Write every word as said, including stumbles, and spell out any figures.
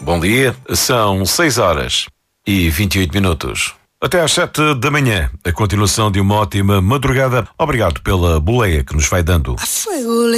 bom dia. São seis horas e vinte e oito minutos. Até às sete da manhã, a continuação de uma ótima madrugada. Obrigado pela boleia que nos vai dando.